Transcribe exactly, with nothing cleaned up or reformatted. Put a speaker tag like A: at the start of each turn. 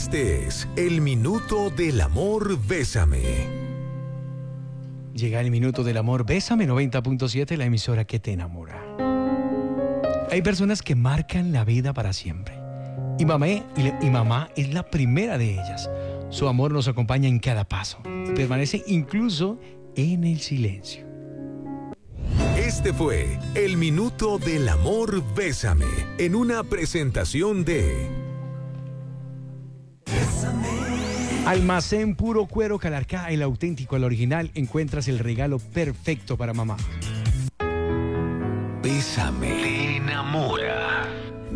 A: Este es el Minuto del Amor Bésame.
B: Llega el Minuto del Amor Bésame, noventa punto siete, la emisora que te enamora. Hay personas que marcan la vida para siempre. Y mamá, y, y mamá es la primera de ellas. Su amor nos acompaña en cada paso y permanece incluso en el silencio.
A: Este fue el Minuto del Amor Bésame, en una presentación de
B: Almacén Puro Cuero Calarcá, el auténtico, el original. Encuentras el regalo perfecto para mamá.
A: Bésame. Te enamora.